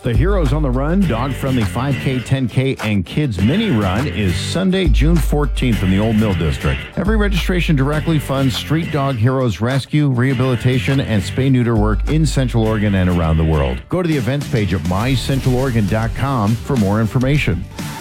The Heroes on the Run, dog-friendly 5K, 10K, and kids mini run is Sunday, June 14th in the Old Mill District. Every registration directly funds Street Dog Heroes rescue, rehabilitation, and spay-neuter work in Central Oregon and around the world. Go to the events page at mycentraloregon.com for more information.